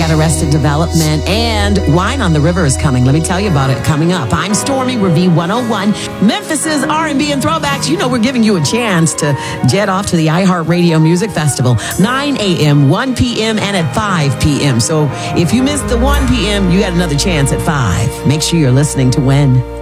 got Arrested Development, and Wine on the River is coming. Let me tell you about it coming up. I'm Stormy. We're V101. Memphis's R&B and throwbacks. You know we're giving you a chance to jet off to the iHeartRadio Music Festival. 9 a.m., 1 p.m., and at 5 p.m. So if you missed the 1 p.m., you got another chance at 5. Make sure you're listening to When.